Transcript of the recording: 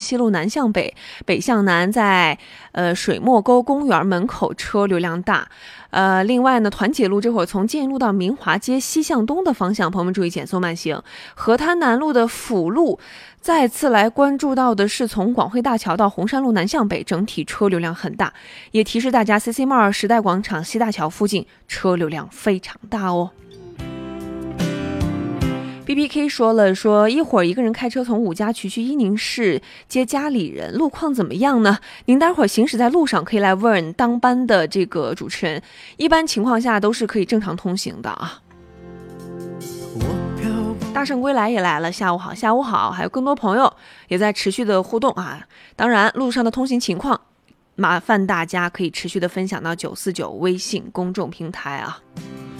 西路南向北，北向南在水墨沟公园门口车流量大。另外呢，团结路这会儿从建业路到明华街西向东的方向，朋友们注意减速慢行。河滩南路的辅路再次来关注到的是从广汇大桥到红山路南向北，整体车流量很大，也提示大家 CC Mall 时代广场西大桥附近车流量非常大哦。BBK 说一会儿一个人开车从五家渠去伊宁市接家里人，路况怎么样呢？您待会儿行驶在路上可以来问当班的这个主持人，一般情况下都是可以正常通行的啊。大圣归来也来了，下午好，下午好，还有更多朋友也在持续的互动啊。当然路上的通行情况麻烦大家可以持续的分享到949微信公众平台啊。